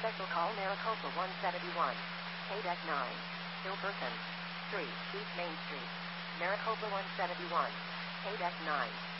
Special call Maricopa 171. Deck 9. Hilperson. 3. East Main Street. Maricopa 171. Deck 9.